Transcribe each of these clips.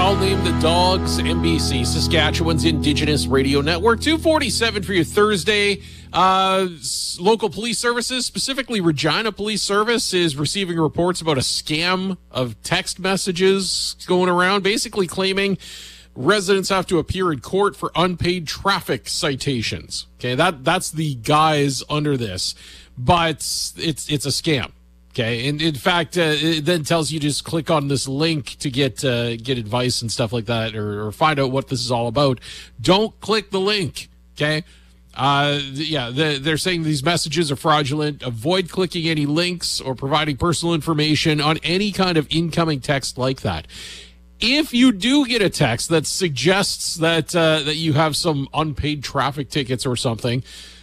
I'll name the dogs. NBC, Saskatchewan's Indigenous Radio Network. 2:47 for your Thursday. Local police services, specifically Regina Police Service, is receiving reports about a scam of text messages going around, basically claiming residents have to appear in court for unpaid traffic citations. Okay, that's the guise under this, but it's a scam. Okay, and in fact, it then tells you just click on this link to get advice and stuff like that, or find out what this is all about. Don't click the link. Okay. They're saying these messages are fraudulent. Avoid clicking any links or providing personal information on any kind of incoming text like that. If you do get a text that suggests that you have some unpaid traffic tickets or something,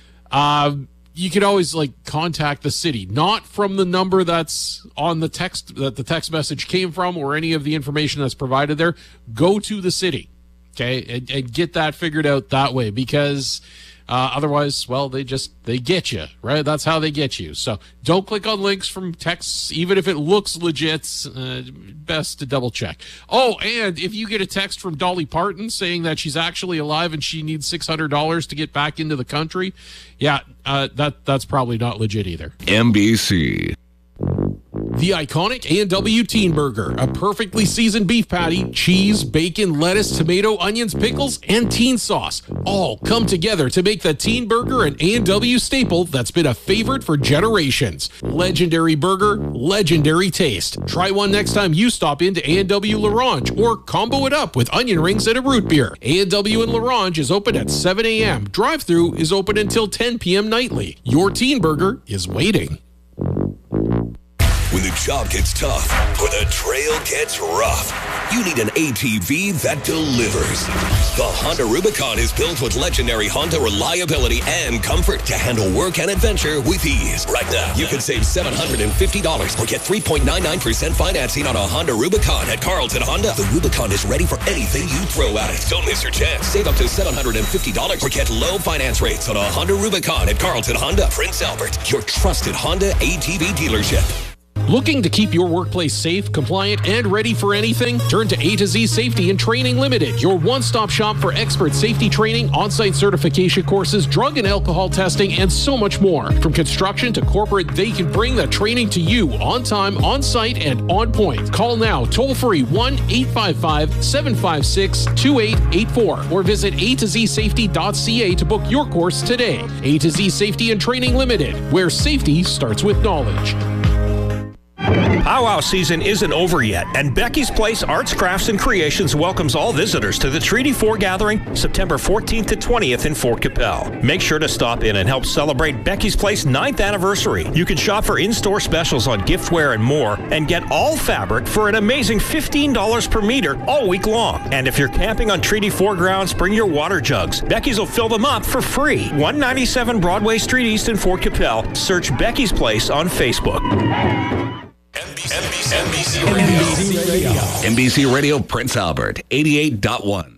you can always contact the city, not from the number that's on the text that the text message came from or any of the information that's provided there. Go to the city, okay, and get that figured out that way, because otherwise, well, they get you, right? That's how they get you. So don't click on links from texts, even if it looks legit. Best to double check. Oh, and if you get a text from Dolly Parton saying that she's actually alive and she needs $600 to get back into the country, that's probably not legit either. NBC. The iconic A&W Teen Burger, a perfectly seasoned beef patty, cheese, bacon, lettuce, tomato, onions, pickles, and teen sauce all come together to make the Teen Burger an A&W staple that's been a favorite for generations. Legendary burger, legendary taste. Try one next time you stop into A&W Larange, or combo it up with onion rings and a root beer. A&W in Larange is open at 7 a.m. Drive-thru is open until 10 p.m. nightly. Your Teen Burger is waiting. When the job gets tough or the trail gets rough, you need an ATV that delivers. The Honda Rubicon is built with legendary Honda reliability and comfort to handle work and adventure with ease. Right now, you can save $750 or get 3.99% financing on a Honda Rubicon at Carlton Honda. The Rubicon is ready for anything you throw at it. Don't miss your chance. Save up to $750 or get low finance rates on a Honda Rubicon at Carlton Honda, Prince Albert, your trusted Honda ATV dealership. Looking to keep your workplace safe, compliant, and ready for anything? Turn to A to Z Safety and Training Limited, your one-stop shop for expert safety training, on-site certification courses, drug and alcohol testing, and so much more. From construction to corporate, they can bring the training to you on time, on site, and on point. Call now, toll-free 1-855-756-2884, or visit atozsafety.ca to book your course today. A to Z Safety and Training Limited, where safety starts with knowledge. Powwow season isn't over yet, and Becky's Place Arts, Crafts, and Creations welcomes all visitors to the Treaty 4 gathering September 14th to 20th in Fort Capel. Make sure to stop in and help celebrate Becky's Place 9th anniversary. You can shop for in-store specials on giftware and more, and get all fabric for an amazing $15 per meter all week long. And if you're camping on Treaty 4 grounds, bring your water jugs. Becky's will fill them up for free. 197 Broadway Street East in Fort Capel. Search Becky's Place on Facebook. NBC Radio. NBC Radio, Prince Albert, 88.1.